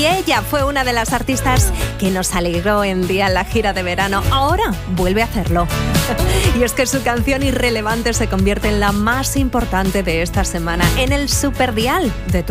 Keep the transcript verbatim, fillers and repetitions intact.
Y ella fue una de las artistas que nos alegró en día en la gira de verano. Ahora vuelve a hacerlo. Y es que su canción Irrelevante se convierte en la más importante de esta semana en el superdial de tu